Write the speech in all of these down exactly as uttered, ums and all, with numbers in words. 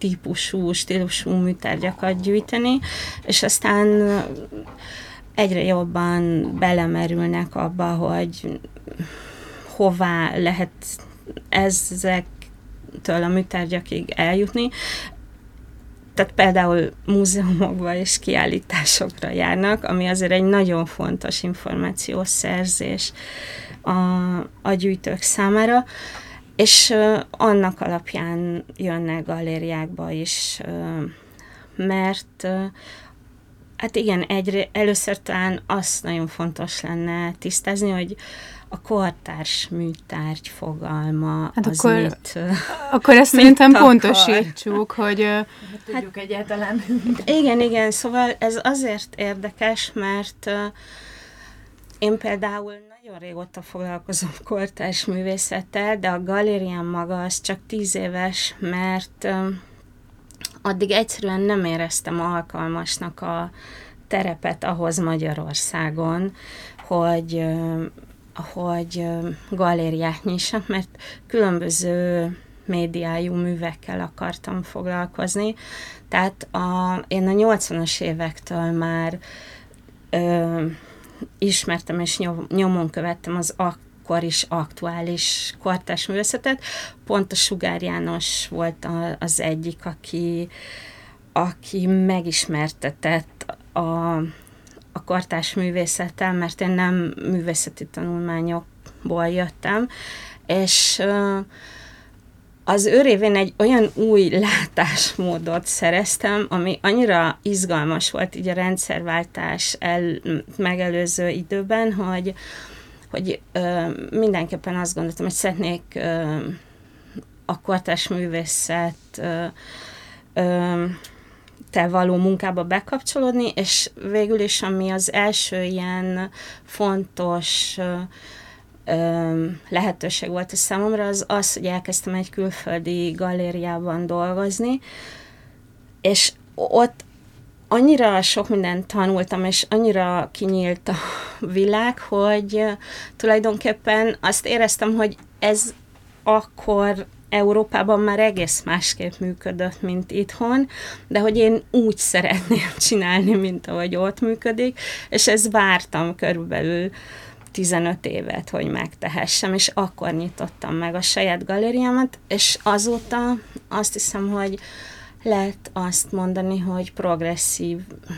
típusú, stílusú műtárgyakat gyűjteni, és aztán egyre jobban belemerülnek abba, hogy hová lehet ezektől a műtárgyakig eljutni. Tehát például múzeumokba és kiállításokra járnak, ami azért egy nagyon fontos információszerzés a, a gyűjtők számára, és uh, annak alapján jönnek galériákba is, uh, mert uh, hát igen, egyre, először talán azt nagyon fontos lenne tisztázni, hogy a kortárs műtárgy fogalma hát az akkor, mit akkor ezt szerintem pontosítsuk, hogy... Hát, tudjuk hát, egyáltalán. Igen, igen, szóval ez azért érdekes, mert uh, én például nagyon régóta foglalkozom kortárs művészettel, de a galériám maga az csak tíz éves, mert uh, addig egyszerűen nem éreztem alkalmasnak a terepet ahhoz Magyarországon, hogy... Uh, hogy galériát nyissak, mert különböző médiájú művekkel akartam foglalkozni. Tehát a, én a nyolcvanas évektől már ö, ismertem és nyomon követtem az akkor is aktuális kortárs művészetet. Pont a Sugár János volt a, az egyik, aki, aki megismertetett a a kortárs művészettel, mert én nem művészeti tanulmányokból jöttem, és az ő révén egy olyan új látásmódot szereztem, ami annyira izgalmas volt így a rendszerváltás el, megelőző időben, hogy, hogy mindenképpen azt gondoltam, hogy szeretnék a kortárs művészet te való munkába bekapcsolódni, és végül is, ami az első ilyen fontos ö, ö, lehetőség volt a számomra, az az, hogy elkezdtem egy külföldi galériában dolgozni, és ott annyira sok mindent tanultam, és annyira kinyílt a világ, hogy tulajdonképpen azt éreztem, hogy ez akkor Európában már egész másképp működött, mint itthon, de hogy én úgy szeretném csinálni, mint ahogy ott működik, és ezt vártam körülbelül tizenöt évet, hogy megtehessem, és akkor nyitottam meg a saját galériámat, és azóta azt hiszem, hogy lehet azt mondani, hogy progresszív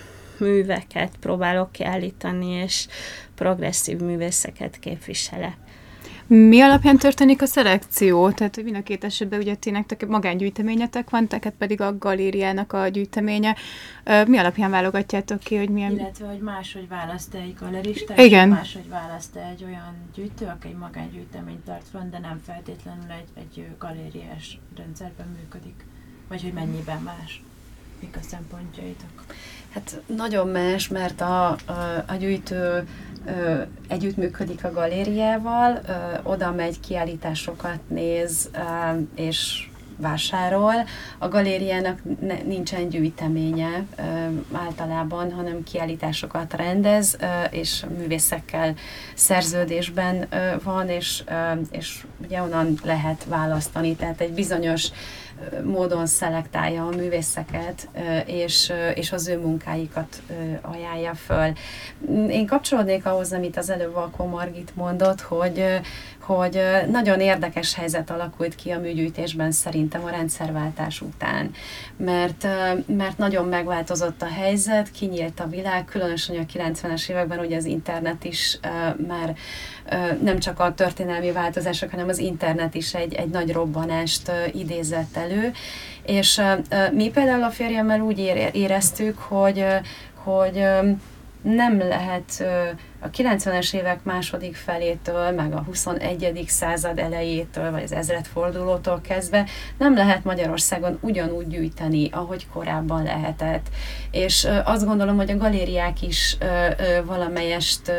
műveket próbálok kiállítani, és progresszív művészeket képviselek. Mi alapján történik a szelekció? Tehát, hogy mind a két esetben ugye ti nektek magángyűjteményetek van, neked pedig a galériának a gyűjteménye. Mi alapján válogatjátok ki, hogy milyen... Illetve, hogy máshogy választ egy galerista, igen. És máshogy választ egy olyan gyűjtő, aki egy magángyűjteményt tart fönn, de nem feltétlenül egy, egy galériás rendszerben működik. Vagy hogy mennyiben más? Mik a szempontjaitok? Hát nagyon más, mert a, a, a gyűjtő ö, együttműködik a galériával, ö, oda megy, kiállításokat néz, ö, és vásárol. A galériának ne, nincsen gyűjteménye ö, általában, hanem kiállításokat rendez, ö, és művészekkel szerződésben ö, van, és, ö, és ugye onnan lehet választani, tehát egy bizonyos módon szelektálja a művészeket, és, és az ő munkáikat ajánlja föl. Én kapcsolódnék ahhoz, amit az előbb Valkó Margit mondott, hogy, hogy nagyon érdekes helyzet alakult ki a műgyűjtésben szerintem a rendszerváltás után, mert, mert nagyon megváltozott a helyzet, kinyílt a világ, különösen a kilencvenes években ugye az internet is már nem csak a történelmi változások, hanem az internet is egy, egy nagy robbanást idézett elő, és mi például a férjemmel úgy éreztük, hogy, hogy nem lehet a kilencvenes évek második felétől, meg a huszonegyedik század elejétől, vagy az ezredfordulótól kezdve nem lehet Magyarországon ugyanúgy gyűjteni, ahogy korábban lehetett. És azt gondolom, hogy a galériák is valamelyest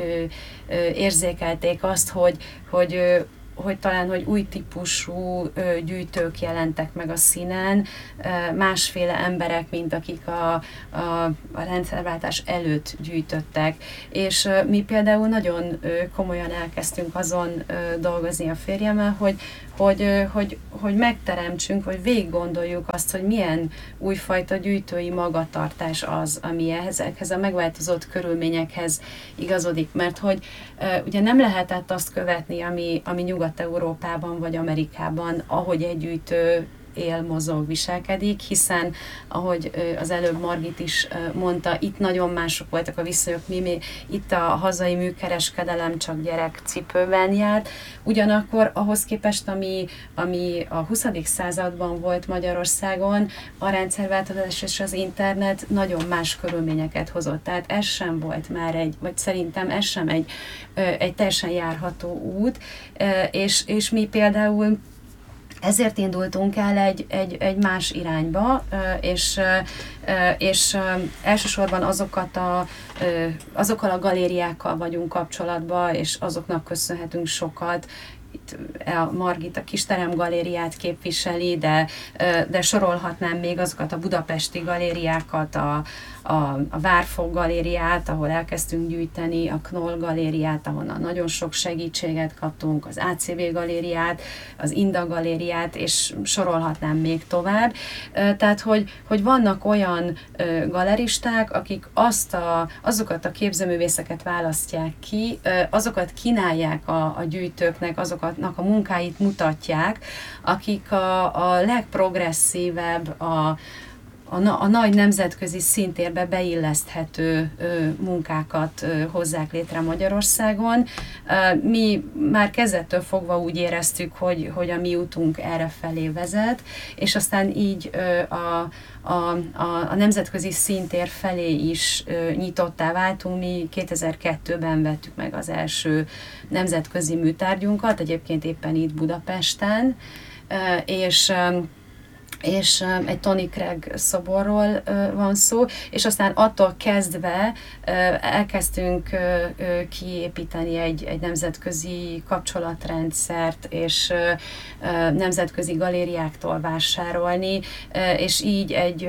érzékelték azt, hogy, hogy hogy talán, hogy új típusú ö, gyűjtők jelentek meg a színen, ö, másféle emberek, mint akik a, a, a rendszerváltás előtt gyűjtöttek. És ö, mi például nagyon ö, komolyan elkezdtünk azon ö, dolgozni a férjemmel, hogy, hogy, hogy, hogy megteremtsünk, vagy végig gondoljuk azt, hogy milyen újfajta gyűjtői magatartás az, ami ezekhez a megváltozott körülményekhez igazodik. Mert hogy ugye nem lehetett azt követni, ami, ami Nyugat-Európában vagy Amerikában, ahogy egy gyűjtő él, mozog, viselkedik, hiszen, ahogy az előbb Margit is mondta, itt nagyon mások voltak a viszonyok, mi, mi itt a hazai műkereskedelem csak gyerekcipőben járt, ugyanakkor ahhoz képest, ami, ami a huszadik században volt Magyarországon, a rendszerváltozás és az internet nagyon más körülményeket hozott, tehát ez sem volt már egy, vagy szerintem ez sem egy, egy teljesen járható út, és, és mi például ezért indultunk el egy, egy, egy más irányba, és, és elsősorban azokat a, azokkal a galériákkal vagyunk kapcsolatban, és azoknak köszönhetünk sokat. Itt a Margit a Kisterem galériát képviseli, de, de sorolhatnám még azokat a budapesti galériákat, a, a, a Várfog galériát, ahol elkezdtünk gyűjteni, a Knoll galériát, ahonnan nagyon sok segítséget kaptunk, az á cé vé galériát, az Inda galériát, és sorolhatnám még tovább. Tehát, hogy, hogy vannak olyan galeristák, akik azt a, azokat a képzőművészeket választják ki, azokat kínálják a, a gyűjtőknek, azoknak a munkáit mutatják, akik a, a legprogresszívebb, a A, a nagy nemzetközi szintérbe beilleszthető ö, munkákat ö, hozzák létre Magyarországon. Ö, mi már kezdettől fogva úgy éreztük, hogy, hogy a mi útunk erre felé vezet, és aztán így ö, a, a, a, a nemzetközi szintér felé is ö, nyitottá váltunk. Mi kétezer-kettőben vettük meg az első nemzetközi műtárgyunkat, egyébként éppen itt Budapesten, ö, és ö, és egy Tony Craig szoborról van szó, és aztán attól kezdve elkezdtünk kiépíteni egy, egy nemzetközi kapcsolatrendszert, és nemzetközi galériáktól vásárolni, és így egy,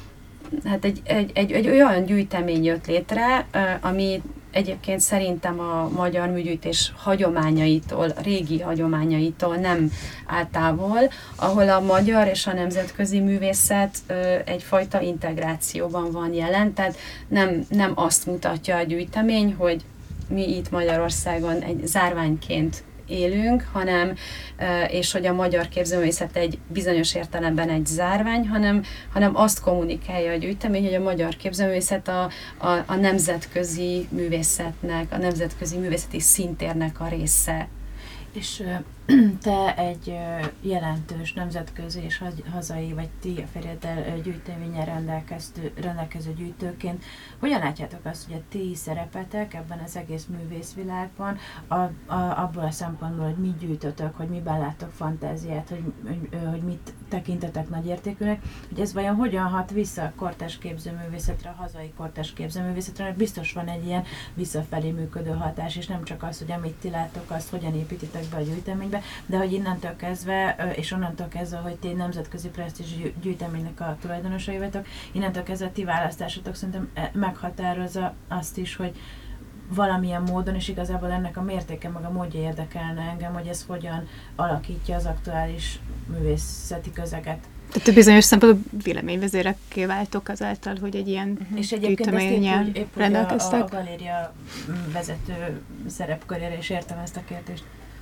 hát egy, egy, egy, egy olyan gyűjtemény jött létre, ami egyébként szerintem a magyar műgyűjtés hagyományaitól, régi hagyományaitól nem áll távol, ahol a magyar és a nemzetközi művészet ö, egyfajta integrációban van jelen, tehát nem, nem azt mutatja a gyűjtemény, hogy mi itt Magyarországon egy zárványként élünk, hanem, és hogy a magyar képzőművészet egy bizonyos értelemben egy zárvány, hanem, hanem azt kommunikálja a gyűjtemény, hogy a magyar képzőművészet a, a, a nemzetközi művészetnek, a nemzetközi művészeti szintérnek a része. És te egy jelentős nemzetközi és hazai, vagy ti a férjeddel gyűjteményen rendelkező, rendelkező gyűjtőként, hogyan látjátok azt, hogy a ti szerepetek ebben az egész művészvilágban, a, a, abból a szempontból, hogy mit gyűjtötök, hogy miben láttok fantáziát, hogy, hogy, hogy mit tekintetek nagyértékűnek, hogy ez vajon hogyan hat vissza a kortárs képzőművészetre, a hazai kortárs képzőművészetre, mert biztos van egy ilyen visszafelé működő hatás, és nem csak az, hogy amit ti láttok, azt hogyan építitek be a gyűjteménybe, de hogy innentől kezdve, és onnantól kezdve, hogy ti nemzetközi presztízs gyűjteménynek a tulajdonosai vagytok, innentől kezdve ti választásotok szerintem meghatározza azt is, hogy valamilyen módon, és igazából ennek a mértéke, meg a módja érdekelne engem, hogy ez hogyan alakítja az aktuális művészeti közeget. Tehát bizonyos szempontból véleményvezérekké váltok azáltal, hogy egy ilyen uh-huh. És egyébként ezt épp úgy, épp úgy a, a, a galéria vezető szerepkörére is értem ezt a kérdést.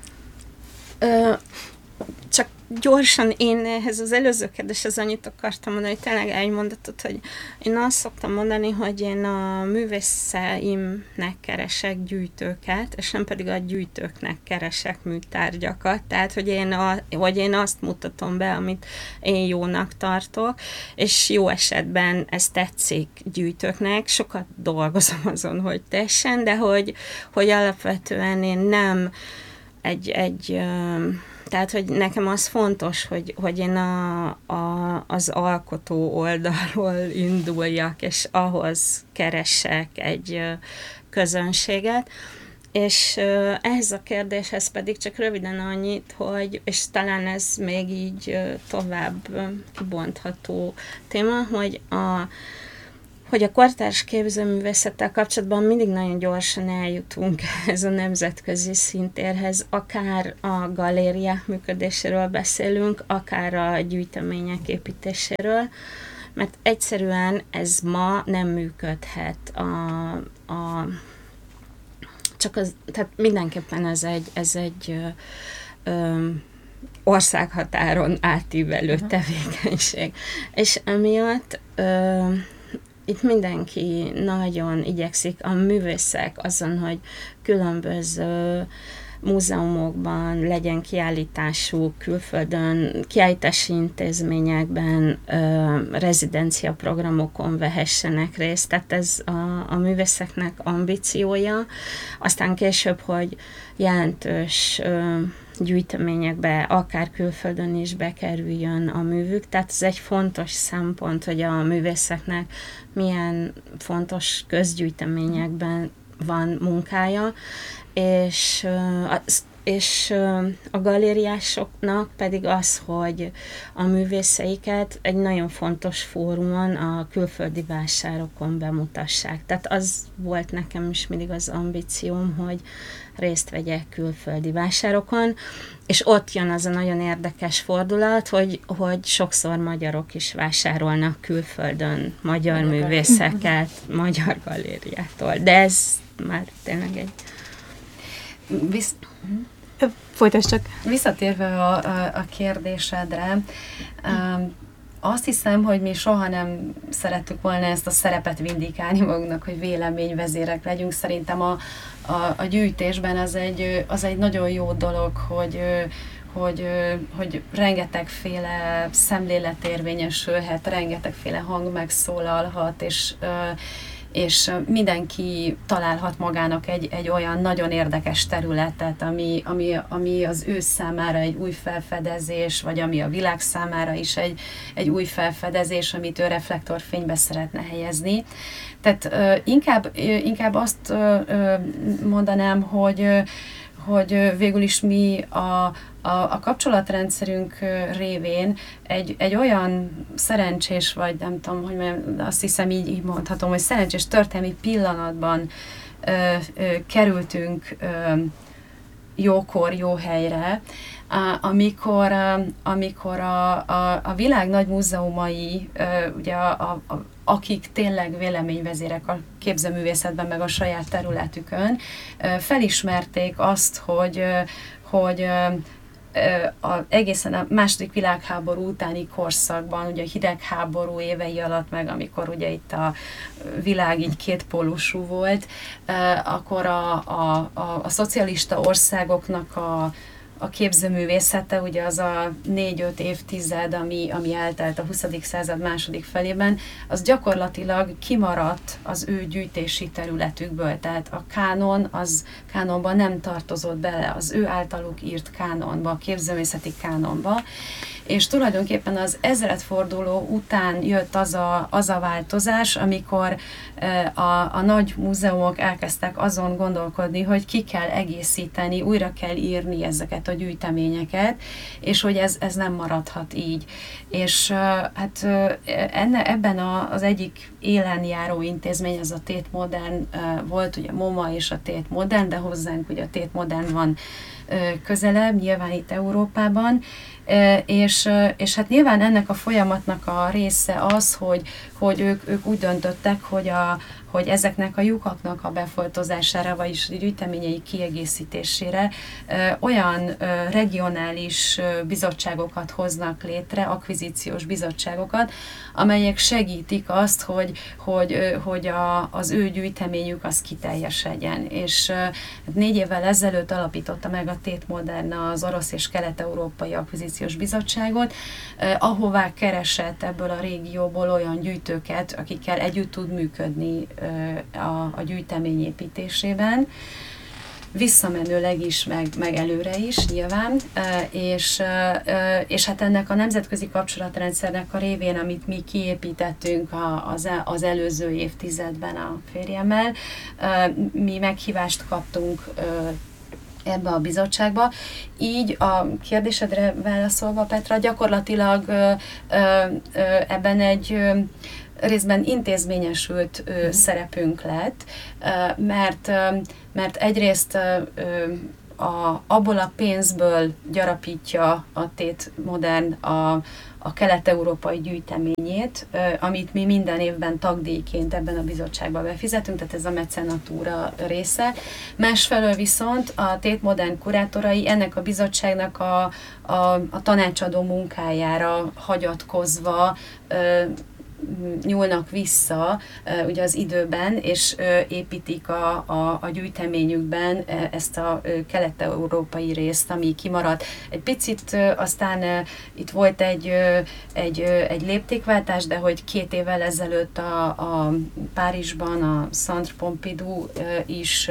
Ö, csak gyorsan én ehhez az előző kérdéshez annyit akartam mondani, hogy tényleg egy mondatot, hogy én azt szoktam mondani, hogy én a művészeimnek keresek gyűjtőket, és nem pedig a gyűjtőknek keresek műtárgyakat, tehát hogy én, a, hogy én azt mutatom be, amit én jónak tartok, és jó esetben ez tetszik gyűjtőknek, sokat dolgozom azon, hogy tessen, de hogy, hogy alapvetően én nem egy, egy tehát, hogy nekem az fontos, hogy, hogy én a, a, az alkotó oldalról induljak, és ahhoz keressek egy közönséget. És ehhez a kérdéshez pedig csak röviden annyit, hogy, és talán ez még így tovább kibontható téma, hogy a hogy a kortárs képzőművészettel kapcsolatban mindig nagyon gyorsan eljutunk ez a nemzetközi szintérhez, akár a galériák működéséről beszélünk, akár a gyűjtemények építéséről, mert egyszerűen ez ma nem működhet. A, a, csak az, tehát mindenképpen ez egy, ez egy ö, ö, országhatáron átívelő tevékenység. És emiatt ö, itt mindenki nagyon igyekszik, a művészek azon, hogy különböző múzeumokban legyen kiállításuk, külföldön, kiállítási intézményekben, ö, rezidenciaprogramokon vehessenek részt. Tehát ez a, a művészeknek ambíciója. Aztán később, hogy jelentős ö, gyűjteményekbe, akár külföldön is bekerüljön a művük. Tehát ez egy fontos szempont, hogy a művészeknek milyen fontos közgyűjteményekben van munkája, és, és a galériásoknak pedig az, hogy a művészeiket egy nagyon fontos fórumon, a külföldi vásárokon bemutassák. Tehát az volt nekem is mindig az ambícióm, hogy részt vegyek külföldi vásárokon, és ott jön az a nagyon érdekes fordulat, hogy, hogy sokszor magyarok is vásárolnak külföldön magyar művészeket, magyar galériától. De ez már tényleg egy... Visz... Folytasd csak. Visszatérve a, a, a kérdésedre, um, azt hiszem, hogy mi soha nem szerettük volna ezt a szerepet vindikálni magunknak, hogy véleményvezérek legyünk. Szerintem a, a, a gyűjtésben az egy, az egy nagyon jó dolog, hogy, hogy, hogy rengetegféle szemlélet érvényesülhet, rengetegféle hang megszólalhat, és és mindenki találhat magának egy, egy olyan nagyon érdekes területet, ami, ami, ami az ő számára egy új felfedezés, vagy ami a világ számára is egy, egy új felfedezés, amit ő reflektorfénybe szeretne helyezni. Tehát uh, inkább, inkább azt uh, mondanám, hogy, hogy végül is mi a A, a kapcsolatrendszerünk révén egy, egy olyan szerencsés, vagy nem tudom, hogy azt hiszem így, így mondhatom, hogy szerencsés történelmi pillanatban ö, ö, kerültünk ö, jókor, jó helyre, á, amikor, á, amikor a, a, a világ nagy múzeumai, ö, ugye a, a, a, akik tényleg véleményvezérek a képzőművészetben, meg a saját területükön, ö, felismerték azt, hogy, ö, hogy ö, A, egészen a második világháború utáni korszakban, ugye a hidegháború évei alatt, meg amikor ugye itt a világ így kétpólusú volt, akkor a, a, a, a szocialista országoknak a, a képzőművészete, ugye az a négy-öt évtized, ami, ami eltelt a huszadik század második felében, az gyakorlatilag kimaradt az ő gyűjtési területükből. Tehát a kánon, az kánonban nem tartozott bele, az ő általuk írt kánonba, a képzőművészeti kánonba, és tulajdonképpen az ezredforduló után jött az a, az a változás, amikor a, a nagy múzeumok elkezdtek azon gondolkodni, hogy ki kell egészíteni, újra kell írni ezeket a gyűjteményeket, és hogy ez, ez nem maradhat így. És hát enne, ebben a, az egyik élen járó intézmény, ez a Tét Modern volt, ugye MoMA és a Tét Modern, de hozzánk ugye a Tét Modern van közelebb, nyilván itt Európában, és, és hát nyilván ennek a folyamatnak a része az, hogy, hogy ők, ők úgy döntöttek, hogy, a, hogy ezeknek a lyukaknak a befoltozására, vagyis gyűjteményei kiegészítésére olyan regionális bizottságokat hoznak létre, akvizíciós bizottságokat, amelyek segítik azt, hogy, hogy, hogy a, az ő gyűjteményük az kiteljesedjen. És négy évvel ezelőtt alapította meg a Tét Modern az orosz és kelet-európai akvizíciós bizottságot, ahová keresett ebből a régióból olyan gyűjtőket, akikkel együtt tud működni a, a gyűjtemény építésében, visszamenőleg is, meg, meg előre is nyilván, és, és hát ennek a nemzetközi kapcsolatrendszernek a révén, amit mi kiépítettünk az, az előző évtizedben a férjemmel, mi meghívást kaptunk ebbe a bizottságba. Így a kérdésedre válaszolva, Petra, gyakorlatilag ö, ö, ö, ebben egy ö, részben intézményesült ö, szerepünk lett, ö, mert, ö, mert egyrészt ö, a, abból a pénzből gyarapítja a Tét Modern a, a kelet-európai gyűjteményét, amit mi minden évben tagdíjként ebben a bizottságban befizetünk, tehát ez a mecenatúra része. Másfelől viszont a Tét Modern kurátorai ennek a bizottságnak a, a, a tanácsadó munkájára hagyatkozva nyúlnak vissza ugye az időben, és építik a, a, a gyűjteményükben ezt a kelet-európai részt, ami kimaradt. Egy picit aztán itt volt egy, egy, egy léptékváltás, de hogy két évvel ezelőtt a, a Párizsban a Centre Pompidou is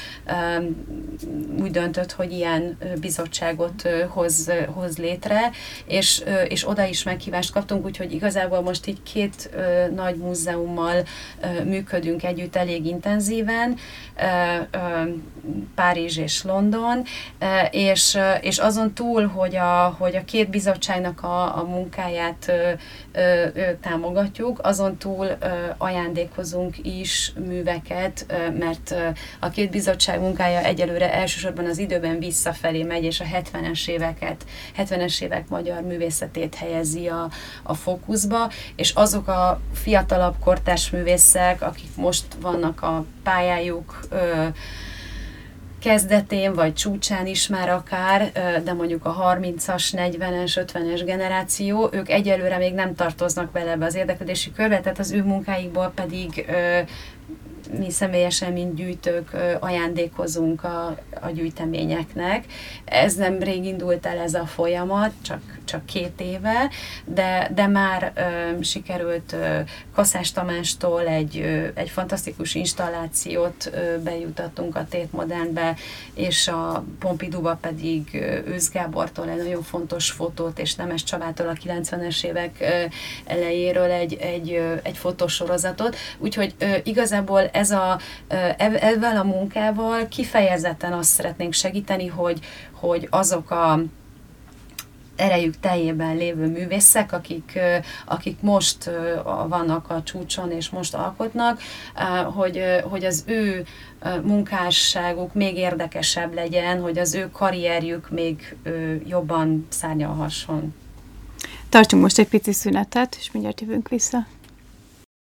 úgy döntött, hogy ilyen bizottságot hoz, hoz létre, és, és oda is meghívást kaptunk, úgyhogy igazából most így két ö, nagy múzeummal ö, működünk együtt elég intenzíven, ö, ö, Párizs és London, ö, és, ö, és azon túl, hogy a, hogy a két bizottságnak a, a munkáját ö, ö, ö, támogatjuk, azon túl ö, ajándékozunk is műveket, ö, mert ö, a két bizottság munkája egyelőre elsősorban az időben visszafelé megy, és a hetvenes éveket, hetvenes évek magyar művészetét helyezi a, a fókuszba, és azok a fiatalabb kortárs művészek, akik most vannak a pályájuk ö, kezdetén, vagy csúcsán is már akár, ö, de mondjuk a harmincas, negyvenes, ötvenes generáció, ők egyelőre még nem tartoznak bele ebbe az érdeklődési körbe, tehát az ő munkáikból pedig ö, mi személyesen, mint gyűjtők ajándékozunk a, a gyűjteményeknek. Ez nem rég indult el ez a folyamat, csak, csak két éve, de, de már ö, sikerült ö, Kaszás Tamástól egy, ö, egy fantasztikus installációt ö, bejutattunk a Tét Modernbe, és a Pompidouba pedig ö, Ősz Gábortól egy nagyon fontos fotót, és Nemes Csabától a kilencvenes évek ö, elejéről egy, egy, ö, egy fotósorozatot. Úgyhogy ö, igazából ez a, ezzel a munkával kifejezetten azt szeretnénk segíteni, hogy, hogy azok a erejük teljében lévő művészek, akik, akik most vannak a csúcson és most alkotnak, hogy, hogy az ő munkásságuk még érdekesebb legyen, hogy az ő karrierjük még jobban szárnyalhasson. Tartsunk most egy pici szünetet, és mindjárt jövünk vissza.